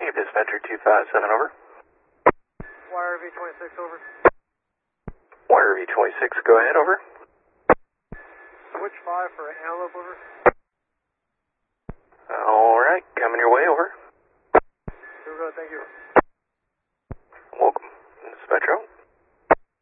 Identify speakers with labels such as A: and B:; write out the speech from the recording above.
A: Dispatcher 257, over.
B: Wire V26, over.
A: Wire V26, go ahead, over.
B: Switch 5 for Antelope, over.
A: Alright, coming your way, over.
B: Here we go, thank you.